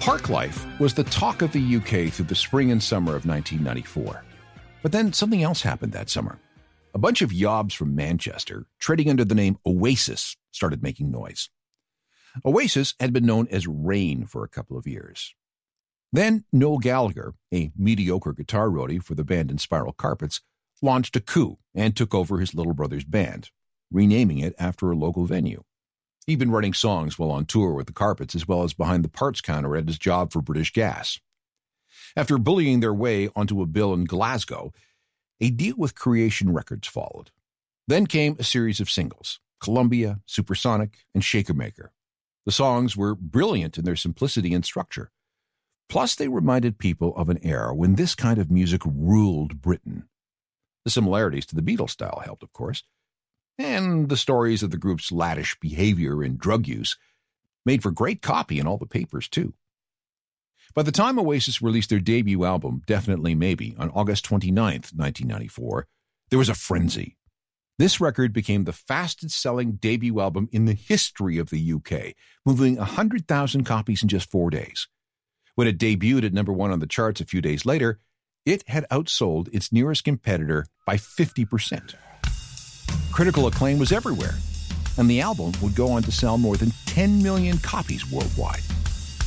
Parklife was the talk of the UK through the spring and summer of 1994. But then something else happened that summer. A bunch of yobs from Manchester, trading under the name Oasis, started making noise. Oasis had been known as Rain for a couple of years. Then Noel Gallagher, a mediocre guitar roadie for the band in Spiral Carpets, launched a coup and took over his little brother's band, renaming it after a local venue. He'd been writing songs while on tour with the Carpets as well as behind the parts counter at his job for British Gas. After bullying their way onto a bill in Glasgow, a deal with Creation Records followed. Then came a series of singles, Columbia, Supersonic, and Shakermaker. The songs were brilliant in their simplicity and structure. Plus, they reminded people of an era when this kind of music ruled Britain. The similarities to the Beatles style helped, of course, and the stories of the group's laddish behavior and drug use made for great copy in all the papers, too. By the time Oasis released their debut album, Definitely Maybe, on August 29th, 1994, there was a frenzy. This record became the fastest-selling debut album in the history of the UK, moving 100,000 copies in just 4 days. When it debuted at number 1 on the charts a few days later, it had outsold its nearest competitor by 50%. Critical acclaim was everywhere, and the album would go on to sell more than 10 million copies worldwide.